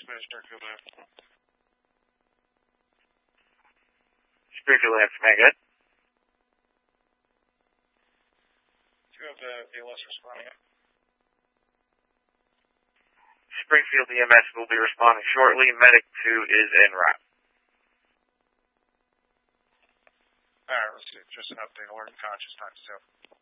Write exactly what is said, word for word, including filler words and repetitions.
Transmitter, Springfield Lab. Springfield Lab, command, good. Do you have the A L S responding? Springfield E M S will be responding shortly. Medic two is en route. Alright, let's see. Just an update. Alert conscious, time to